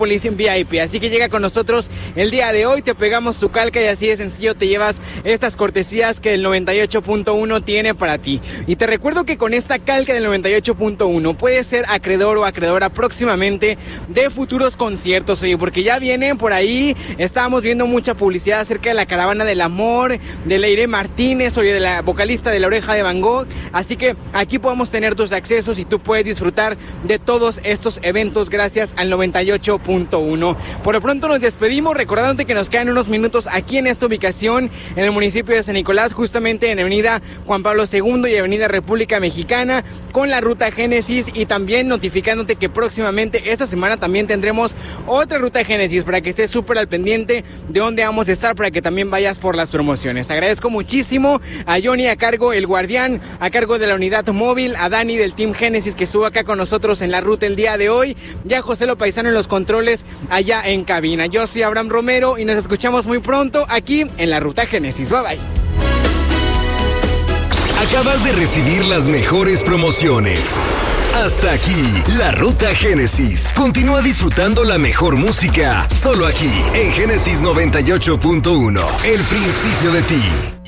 Policía VIP, así que llega con nosotros el día de hoy, te pegamos tu calca y así de sencillo te llevas estas cortesías que el 98.1 tiene para ti. Y te recuerdo que con esta calca del 98.1 puedes ser acreedor o acreedora próximamente de futuros conciertos, oye, porque ya vienen por ahí, estábamos viendo mucha publicidad acerca de la Caravana del Amor, de Leire Martínez, oye, de la vocalista de La Oreja de Van Gogh, así que aquí podemos tener tus accesos y tú puedes disfrutar de todos estos eventos gracias al 98.1. Por lo pronto nos despedimos recordándote que nos quedan unos minutos aquí en esta ubicación en el municipio de San Nicolás, justamente en avenida Juan Pablo II y avenida República Mexicana con la ruta Génesis, y también notificándote que próximamente esta semana también tendremos otra ruta Génesis para que estés súper al pendiente de dónde vamos a estar para que también vayas por las promociones. Agradezco muchísimo a Johnny a cargo, el guardián a cargo de la unidad móvil, a Dani del Team Génesis que estuvo acá con nosotros en la ruta el día de hoy, y a José Lo Paisano en los controles allá en cabina. Yo soy Abraham Romero y nos escuchamos muy pronto aquí en la ruta Génesis. Bye bye. Acabas de recibir las mejores promociones. Hasta aquí, la Ruta Génesis. Continúa disfrutando la mejor música, solo aquí, en Génesis 98.1, el principio de ti.